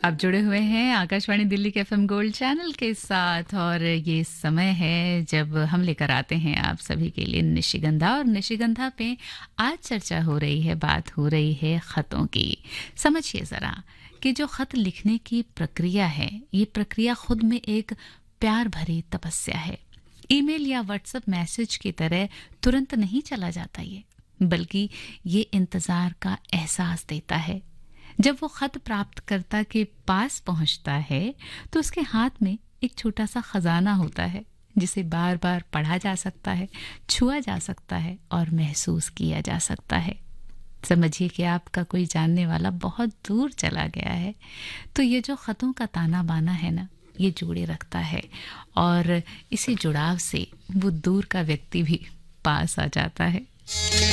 आप जुड़े हुए हैं आकाशवाणी दिल्ली के एफएम गोल्ड चैनल के साथ और ये समय है जब हम लेकर आते हैं आप सभी के लिए निशिगंधा। और निशिगंधा पे आज चर्चा हो रही है, बात हो रही है खतों की। समझिए ज़रा कि जो खत लिखने की प्रक्रिया है, ये प्रक्रिया खुद में एक प्यार भरी तपस्या है। ईमेल या व्हाट्सएप मैसेज की तरह तुरंत नहीं चला जाता ये, बल्कि ये इंतज़ार का एहसास देता है। जब वो खत प्राप्तकर्ता के पास पहुंचता है तो उसके हाथ में एक छोटा सा खजाना होता है जिसे बार बार पढ़ा जा सकता है, छुआ जा सकता है और महसूस किया जा सकता है। समझिए कि आपका कोई जानने वाला बहुत दूर चला गया है, तो ये जो खतों का ताना बाना है ना, ये जोड़े रखता है और इसी जुड़ाव से वो दूर का व्यक्ति भी पास आ जाता है।